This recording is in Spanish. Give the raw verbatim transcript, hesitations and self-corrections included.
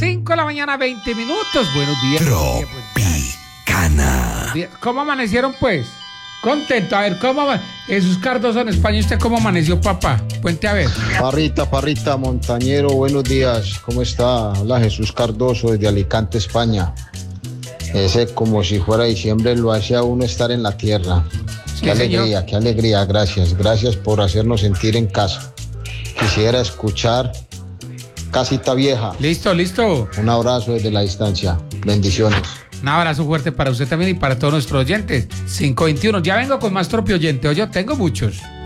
cinco de la mañana, veinte minutos. Buenos días. Tropicana. ¿Cómo amanecieron, pues? Contento. A ver, ¿cómo ama- Jesús Cardoso en España? ¿Usted cómo amaneció, papá? Cuente a ver. Parrita, Parrita, montañero, buenos días. ¿Cómo está? Hola, Jesús Cardoso desde Alicante, España. Ese como si fuera diciembre lo hace a uno estar en la tierra. Sí, Qué alegría, señor. qué alegría. Gracias, gracias por hacernos sentir en casa. Quisiera escuchar Casita Vieja. Listo, listo. Un abrazo desde la distancia. Bendiciones. Un abrazo fuerte para usted también y para todos nuestros oyentes. cinco veintiuno. Ya vengo con más tropio oyente. Oye, tengo muchos.